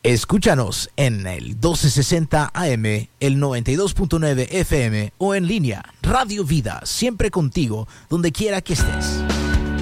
Escúchanos en el 1260 AM, el 92.9 FM o en línea. Radio Vida, siempre contigo, donde quiera que estés.